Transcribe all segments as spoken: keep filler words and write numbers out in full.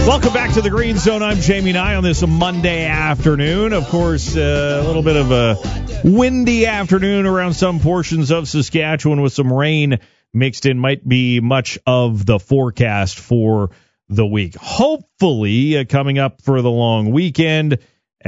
Welcome back to the Green Zone. I'm Jamie Nye on this Monday afternoon. Of course, uh, a little bit of a windy afternoon around some portions of Saskatchewan with some rain mixed in. Might be much of the forecast for the week. Hopefully, uh, coming up for the long weekend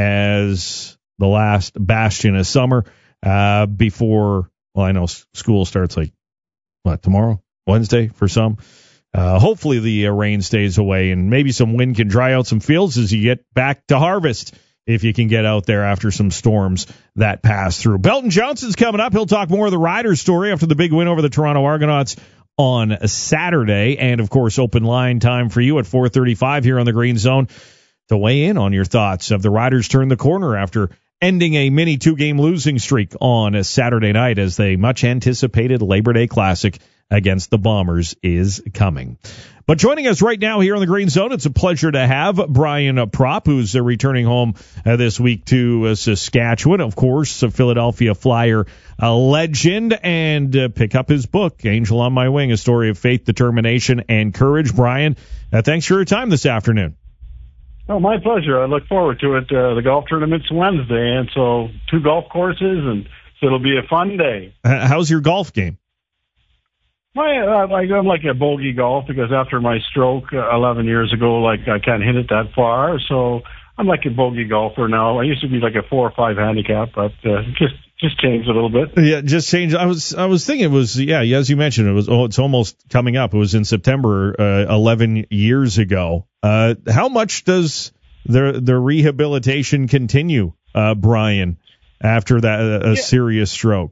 as the last bastion of summer uh, before, well, I know school starts like, what, tomorrow? Wednesday for some. Uh, hopefully the uh, rain stays away and maybe some wind can dry out some fields as you get back to harvest if you can get out there after some storms that pass through. Belton Johnson's coming up. He'll talk more of the Riders' story after the big win over the Toronto Argonauts on Saturday. And, of course, open line time for you at four thirty-five here on the Green Zone to weigh in on your thoughts of the Riders turn the corner after ending a mini two-game losing streak on a Saturday night as the much-anticipated Labor Day Classic against the Bombers is coming. But joining us right now here on the Green Zone, it's a pleasure to have Brian Propp, who's uh, returning home uh, this week to uh, Saskatchewan, of course, a Philadelphia Flyer uh, legend, and uh, pick up his book, Angel on My Wing, a story of faith, determination, and courage. Brian, uh, thanks for your time this afternoon. Oh, my pleasure. I look forward to it. Uh, the golf tournament's Wednesday, and so two golf courses, and so it'll be a fun day. Uh, how's your golf game? My, uh, I'm like a bogey golf because after my stroke uh, eleven years ago, like I can't hit it that far. So I'm like a bogey golfer now. I used to be like a four or five handicap, but uh, just just changed a little bit. Yeah, just changed. I was I was thinking it was yeah, as you mentioned, it was. Oh, it's almost coming up. It was in September, uh, eleven years ago. Uh, how much does the the rehabilitation continue, uh, Brian, after that a, a yeah. serious stroke?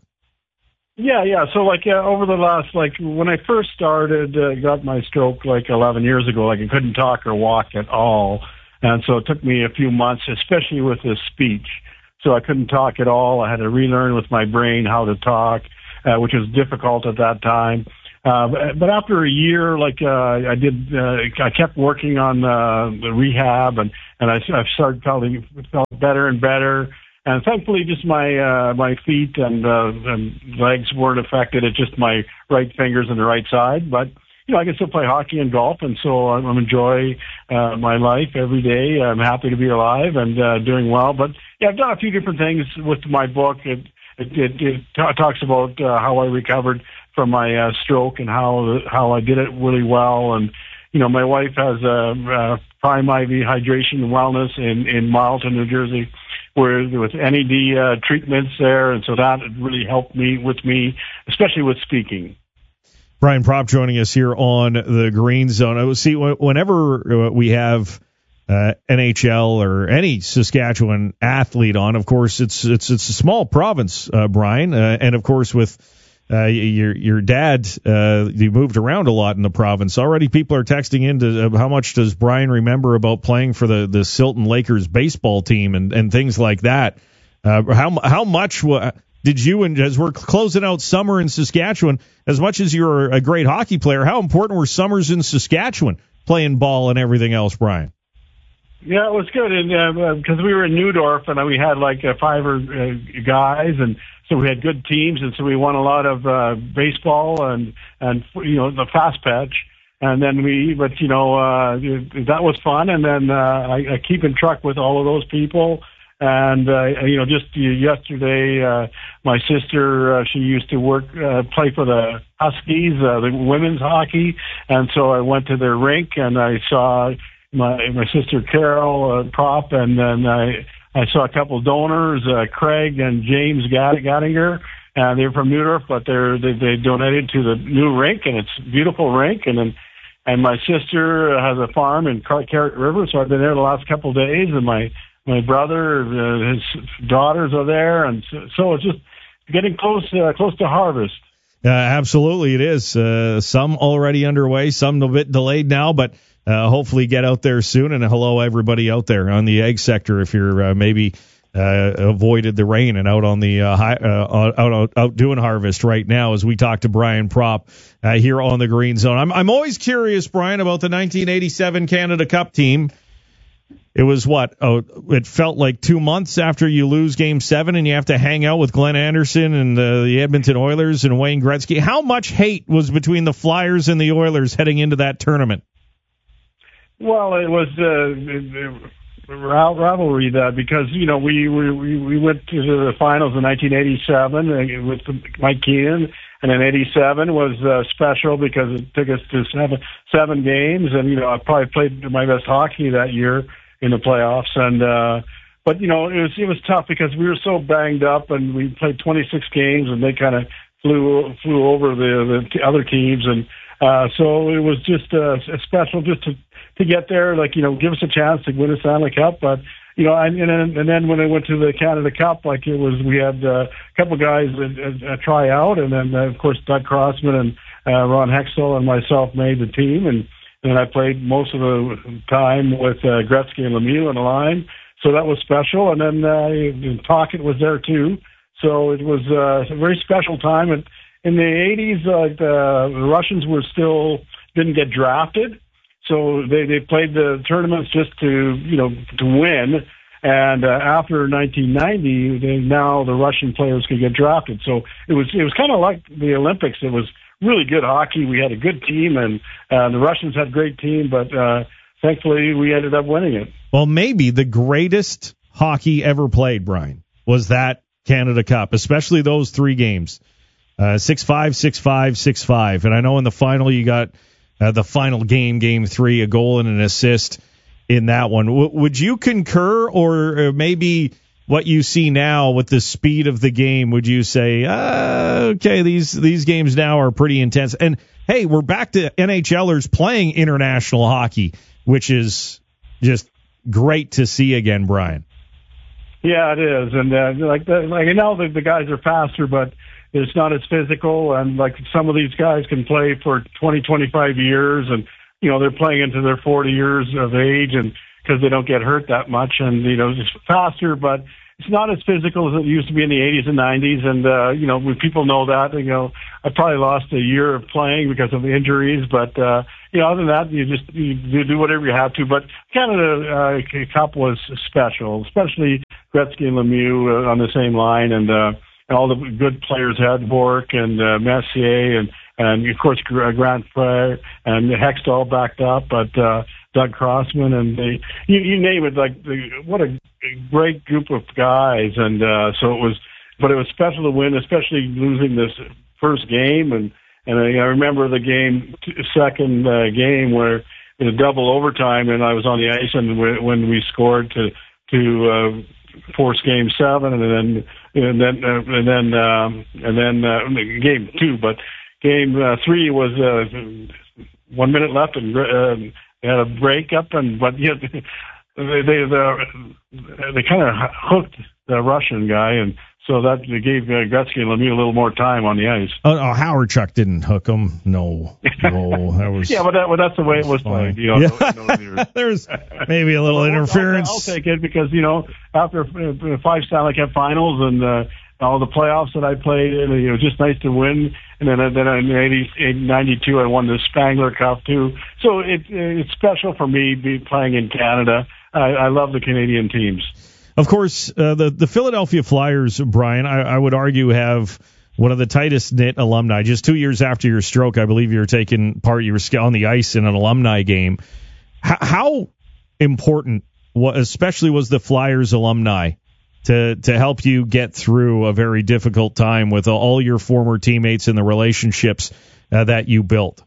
Yeah, yeah. So, like, uh, over the last, like, when I first started, uh, got my stroke, like, eleven years ago, like, I couldn't talk or walk at all. And so it took me a few months, especially with this speech. So I couldn't talk at all. I had to relearn with my brain how to talk, uh, which was difficult at that time. Uh, but, but after a year, like, uh, I did, uh, I kept working on, uh, the rehab and, and I, I started feeling, felt better and better. And thankfully, just my uh, my feet and, uh, and legs weren't affected. It's just my right fingers and the right side. But you know, I can still play hockey and golf, and so I'm, I'm enjoy uh, my life every day. I'm happy to be alive and uh, doing well. But yeah, I've done a few different things with my book. It it, it, it t- talks about uh, how I recovered from my uh, stroke and how how I did it really well. And you know, my wife has a, a Prime I V Hydration and Wellness in in Marlton, New Jersey, where with N E D uh, treatments there, and so that really helped me with me, especially with speaking. Brian Propp joining us here on the Green Zone. I see whenever we have uh, N H L or any Saskatchewan athlete on, of course it's it's it's a small province, uh, Brian, uh, and of course with uh, your your dad, uh, you moved around a lot in the province. Already, people are texting in to uh, how much does Brian remember about playing for the the Silton Lakers baseball team and, and things like that. Uh, how how much w- did you, and as we're closing out summer in Saskatchewan, as much as you're a great hockey player, how important were summers in Saskatchewan playing ball and everything else, Brian? Yeah, it was good, and because uh, we were in Neudorf, and we had like uh, five or uh, guys, and so we had good teams, and so we won a lot of uh, baseball and and you know the fast pitch, and then we, but you know uh, that was fun, and then uh, I, I keep in truck with all of those people, and uh, you know just yesterday, uh, my sister uh, she used to work uh, play for the Huskies, uh, the women's hockey, and so I went to their rink and I saw my my sister Carol uh, Propp, and then I. I saw a couple of donors, uh, Craig and James Gattinger, and they're from Neudorf, but they're, they, they donated to the new rink, and it's a beautiful rink. And then, and my sister has a farm in Carrot River, so I've been there the last couple of days, and my, my brother, uh, his daughters are there, and so, so it's just getting close, uh, close to harvest. Uh, absolutely, it is. Uh, some already underway, some a bit delayed now, but Uh, hopefully get out there soon, and hello everybody out there on the egg sector if you're uh, maybe uh, avoided the rain and out on the uh, high, uh, out, out out doing harvest right now as we talk to Brian Propp uh, here on the Green Zone. I'm I'm always curious, Brian, about the nineteen eighty-seven Canada Cup team. It was what? Oh, it felt like two months after you lose Game Seven, and you have to hang out with Glenn Anderson and uh, the Edmonton Oilers and Wayne Gretzky. How much hate was between the Flyers and the Oilers heading into that tournament? Well, it was uh, rivalry that because you know we we we went to the finals in nineteen eighty-seven with Mike Keenan, and then eighty-seven was uh, special because it took us to seven seven games, and you know I probably played my best hockey that year in the playoffs, and uh, but you know it was it was tough because we were so banged up, and we played twenty-six games, and they kind of flew flew over the the other teams, and uh, so it was just uh, special just to. to get there, like, you know, give us a chance to win a Stanley Cup. But, you know, and, and, and then when I went to the Canada Cup, like it was, we had uh, a couple guys that uh, try out. And then, uh, of course, Doug Crossman and uh, Ron Hextall and myself made the team. And then I played most of the time with uh, Gretzky and Lemieux on the line. So that was special. And then uh, Tocchet was there, too. So it was uh, a very special time. And in the eighties, uh, the, the Russians were still didn't get drafted. So they, they played the tournaments just to, you know, to win. And uh, after nineteen ninety, they, now the Russian players could get drafted. So it was it was kind of like the Olympics. It was really good hockey. We had a good team, and uh, the Russians had a great team. But uh, thankfully, we ended up winning it. Well, maybe the greatest hockey ever played, Brian, was that Canada Cup, especially those three games, uh, six five, six five, six five. And I know in the final you got uh, the final game, game three, a goal and an assist in that one. W- would you concur, or maybe what you see now with the speed of the game, would you say, uh, okay, these these games now are pretty intense? And, hey, we're back to NHLers playing international hockey, which is just great to see again, Brian. Yeah, it is. And uh, like, the, like I know that the guys are faster, but it's not as physical. And like some of these guys can play for twenty, twenty-five years, and you know they're playing into their forty years of age, and because they don't get hurt that much, and you know it's faster, but it's not as physical as it used to be in the eighties and nineties. And uh, you know when people know that, you know I probably lost a year of playing because of the injuries, but uh, you know other than that, you just you, you do whatever you have to. But Canada uh, Cup was special, especially Gretzky and Lemieux uh, on the same line, and. Uh, And all the good players had Bork and uh, Messier and, and, of course, Grant Frere and Hextall backed up, but uh, Doug Crossman and they, you, you name it, like, the, what a great group of guys. And uh, so it was, but it was special to win, especially losing this first game. And, and I, I remember the game, second uh, game where in a double overtime, and I was on the ice, and when we scored to, to uh, force game seven, and then and then uh, and then um, and then uh, game two. But game uh, three was uh, one minute left, and uh, they had a break up, and but yeah, they they they, they kind of hooked the Russian guy, and so that gave uh, Gretzky and Lemieux a little more time on the ice. Oh, oh Howard Chuck didn't hook him. No, no, that was yeah, but that, well, that's the way it was fine. played. You know, yeah. no, no, There's maybe a little well, interference. I'll, I'll take it because you know after uh, five Stanley Cup Finals and uh, all the playoffs that I played in, you know, just nice to win. And then then in eighty, ninety-two, I won the Spangler Cup too. So it it's special for me be playing in Canada. I, I love the Canadian teams. Of course, uh, the, the Philadelphia Flyers, Brian, I, I would argue have one of the tightest knit alumni. Just two years after your stroke, I believe you were taking part, you were on the ice in an alumni game. H- how important, especially was the Flyers alumni, to, to help you get through a very difficult time with all your former teammates and the relationships uh, that you built?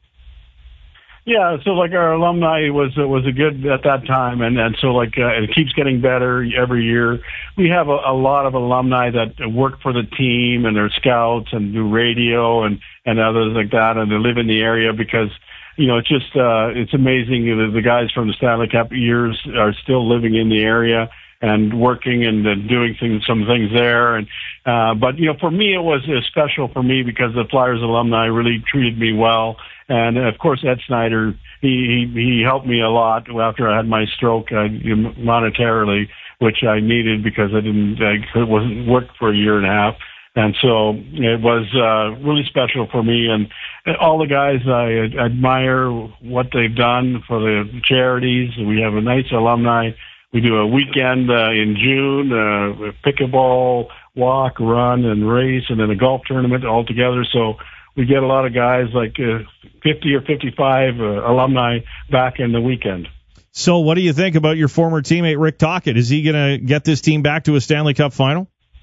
Yeah, so like our alumni was uh, was a good at that time, and and so like uh, it keeps getting better every year. We have a, a lot of alumni that work for the team and they're scouts and do radio and and others like that, and they live in the area because you know it's just uh, it's amazing that the guys from the Stanley Cup years are still living in the area and working and uh, doing things, some things there. And uh, but you know for me it was uh, special for me because the Flyers alumni really treated me well. And, of course, Ed Snyder, he, he, he helped me a lot after I had my stroke uh, monetarily, which I needed because I didn't, I wasn't work for a year and a half. And so it was uh, really special for me. And all the guys, I admire what they've done for the charities. We have a nice alumni. We do a weekend uh, in June, uh, pickleball, walk, run, and race, and then a golf tournament all together. So we get a lot of guys like uh, fifty or fifty-five uh, alumni back in the weekend. So what do you think about your former teammate, Rick Tocchet? Is he going to get this team back to a Stanley Cup final?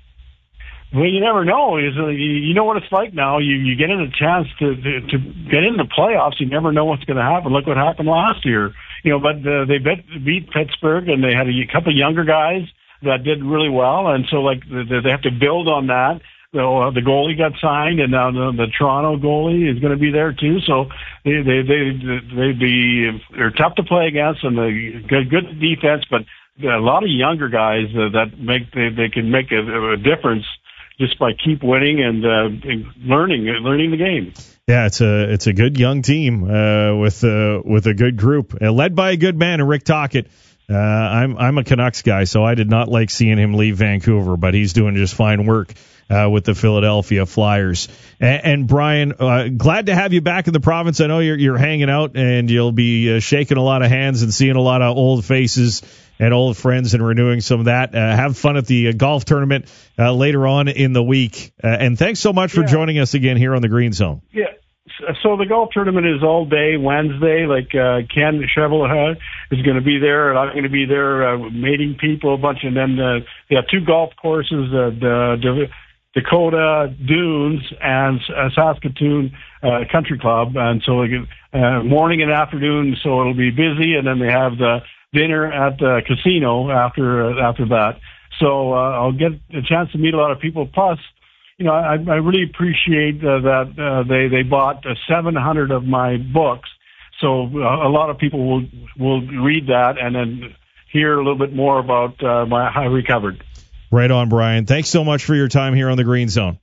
Well, you never know. You know what it's like now. You you get in a chance to, to to get into the playoffs. You never know what's going to happen. Look what happened last year. You know, but uh, they beat, beat Pittsburgh, and they had a couple of younger guys that did really well, and so like they have to build on that. So, uh, the goalie got signed, and now the, the Toronto goalie is going to be there too. So they they they they be they're tough to play against, and they good good defense, but a lot of younger guys uh, that make they they can make a, a difference just by keep winning and, uh, and learning learning the game. Yeah, it's a it's a good young team uh, with uh, with a good group, uh, led by a good man, Rick Tocchet. Uh, I'm I'm a Canucks guy, so I did not like seeing him leave Vancouver, but he's doing just fine work uh, with the Philadelphia Flyers. And, and Brian, uh, glad to have you back in the province. I know you're you're hanging out, and you'll be uh, shaking a lot of hands and seeing a lot of old faces and old friends and renewing some of that. Uh, have fun at the uh, golf tournament uh, later on in the week. Uh, and thanks so much for yeah. joining us again here on the Green Zone. Yeah. So the golf tournament is all day Wednesday. Like uh, Ken Chevelha is going to be there, and I'm going to be there uh, meeting people a bunch. And then uh, they have two golf courses, uh, the, the Dakota Dunes and uh, Saskatoon uh, Country Club. And so uh, morning and afternoon, so it'll be busy. And then they have the dinner at the casino after uh, after that. So uh, I'll get a chance to meet a lot of people. Plus, you know, I, I really appreciate uh, that uh, they they bought uh, seven hundred of my books. So uh, a lot of people will will read that and then hear a little bit more about uh, my how I recovered. Right on, Brian. Thanks so much for your time here on the Green Zone.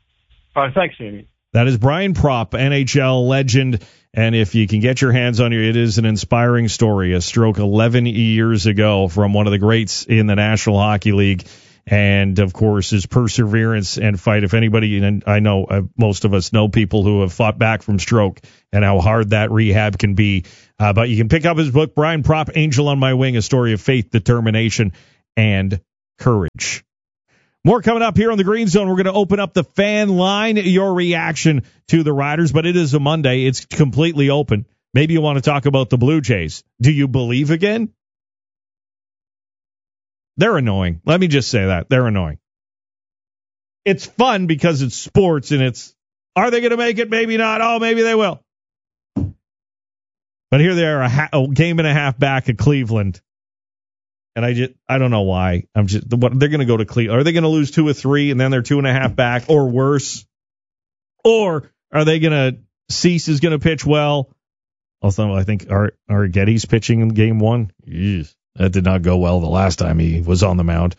All right, thanks, Amy. That is Brian Propp, N H L legend. And if you can get your hands on it, it is an inspiring story. A stroke eleven years ago from one of the greats in the National Hockey League. And, of course, his perseverance and fight. If anybody, and I know uh, most of us know people who have fought back from stroke and how hard that rehab can be. Uh, but you can pick up his book, Brian Propp, Angel on My Wing, a story of faith, determination, and courage. More coming up here on the Green Zone. We're going to open up the fan line, your reaction to the Riders, but it is a Monday. It's completely open. Maybe you want to talk about the Blue Jays. Do you believe again? They're annoying. Let me just say that. They're annoying. It's fun because it's sports, and it's, are they going to make it? Maybe not. Oh, maybe they will. But here they are, a, ha- a game and a half back at Cleveland. And I just, I don't know why. I'm just, what, they're going to go to Cleveland. Are they going to lose two or three, and then they're two and a half back, or worse? Or are they going to, Cease is going to pitch well? Also, I think Ar- Arrigetti's pitching in game one. Jeez. That did not go well the last time he was on the mound.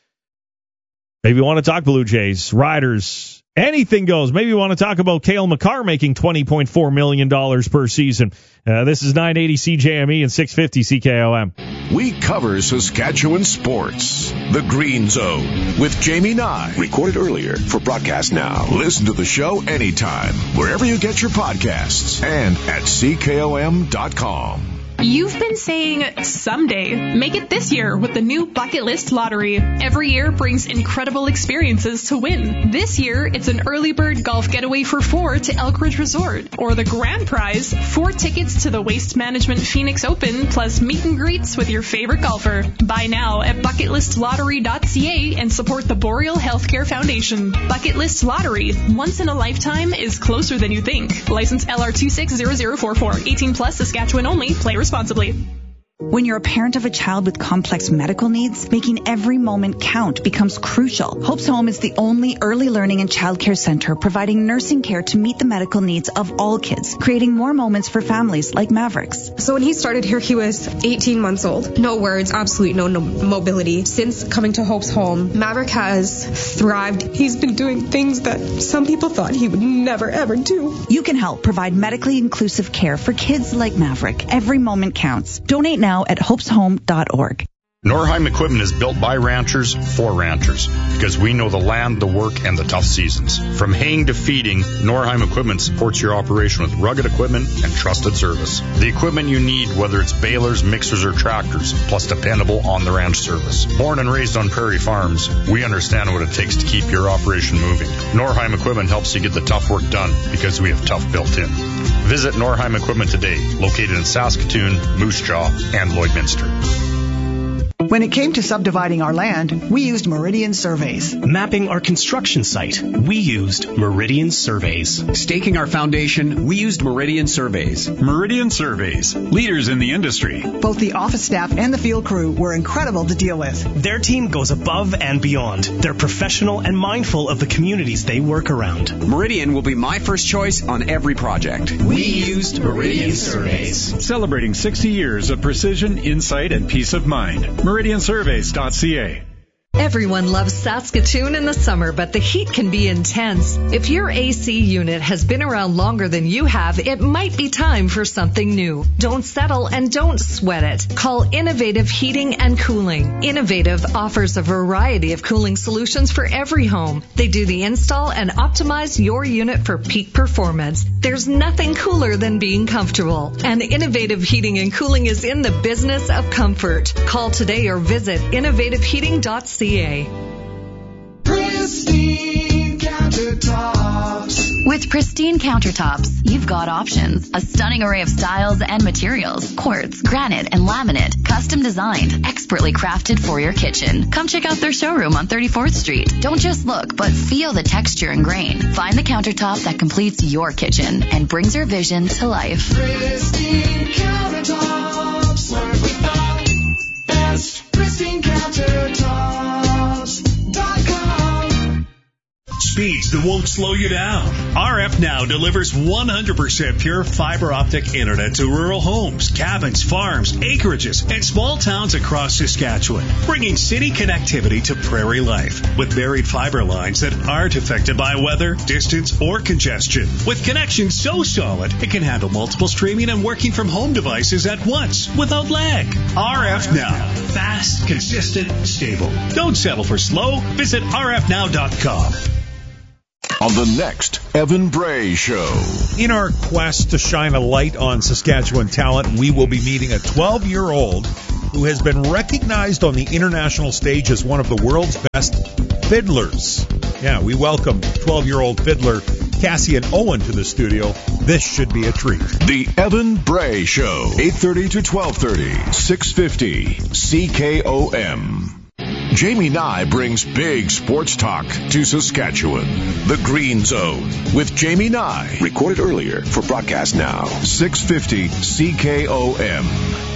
Maybe you want to talk Blue Jays, Riders, anything goes. Maybe you want to talk about Cale Makar making twenty point four million dollars per season. Uh, this is nine eighty C J M E and six fifty C K O M. We cover Saskatchewan sports. The Green Zone with Jamie Nye. Recorded earlier for broadcast now. Listen to the show anytime, wherever you get your podcasts, and at C K O M dot com. You've been saying someday. Make it this year with the new Bucket List Lottery. Every year brings incredible experiences to win. This year, it's an early bird golf getaway for four to Elkridge Resort. Or the grand prize, four tickets to the Waste Management Phoenix Open, plus meet and greets with your favorite golfer. Buy now at bucket list lottery dot c a and support the Boreal Healthcare Foundation. Bucket List Lottery. Once in a lifetime is closer than you think. License L R two six zero zero four four. eighteen plus, Saskatchewan only. Play responsibly. When you're a parent of a child with complex medical needs, making every moment count becomes crucial. Hope's Home is the only early learning and childcare center providing nursing care to meet the medical needs of all kids, creating more moments for families like Maverick's. So when he started here, he was eighteen months old. No words, absolutely no, no mobility. Since coming to Hope's Home, Maverick has thrived. He's been doing things that some people thought he would never, ever do. You can help provide medically inclusive care for kids like Maverick. Every moment counts. Donate now at hopes home dot org. Norheim Equipment is built by ranchers for ranchers because we know the land, the work, and the tough seasons. From haying to feeding, Norheim Equipment supports your operation with rugged equipment and trusted service. The equipment you need, whether it's balers, mixers, or tractors, plus dependable on-the-ranch service. Born and raised on prairie farms, we understand what it takes to keep your operation moving. Norheim Equipment helps you get the tough work done because we have tough built in. Visit Norheim Equipment today, located in Saskatoon, Moose Jaw, and Lloydminster. When it came to subdividing our land, we used Meridian Surveys. Mapping our construction site, we used Meridian Surveys. Staking our foundation, we used Meridian Surveys. Meridian Surveys, leaders in the industry. Both the office staff and the field crew were incredible to deal with. Their team goes above and beyond. They're professional and mindful of the communities they work around. Meridian will be my first choice on every project. We used Meridian Surveys. Celebrating sixty years of precision, insight, and peace of mind. Meridian Surveys dot C A. Everyone loves Saskatoon in the summer, but the heat can be intense. If your A C unit has been around longer than you have, it might be time for something new. Don't settle and don't sweat it. Call Innovative Heating and Cooling. Innovative offers a variety of cooling solutions for every home. They do the install and optimize your unit for peak performance. There's nothing cooler than being comfortable. And Innovative Heating and Cooling is in the business of comfort. Call today or visit innovative heating dot c a. Pristine Countertops. With Pristine Countertops, you've got options. A stunning array of styles and materials. Quartz, granite, and laminate. Custom designed. Expertly crafted for your kitchen. Come check out their showroom on thirty-fourth Street. Don't just look, but feel the texture and grain. Find the countertop that completes your kitchen and brings your vision to life. Pristine Countertops. Work with the best. Pristine Countertops. Speeds that won't slow you down. R F Now delivers one hundred percent pure fiber optic internet to rural homes, cabins, farms, acreages, and small towns across Saskatchewan, bringing city connectivity to prairie life with buried fiber lines that aren't affected by weather, distance, or congestion. With connections so solid, it can handle multiple streaming and working from home devices at once without lag. R F Now. Fast, consistent, stable. Don't settle for slow. Visit R F now dot com. On the next Evan Bray Show. In our quest to shine a light on Saskatchewan talent, we will be meeting a twelve-year-old who has been recognized on the international stage as one of the world's best fiddlers. Yeah, we welcome twelve-year-old fiddler Cassian Owen to the studio. This should be a treat. The Evan Bray Show, eight thirty to twelve thirty, six fifty C K O M. Jamie Nye brings big sports talk to Saskatchewan. The Green Zone with Jamie Nye. Recorded earlier for broadcast now. six fifty C K O M.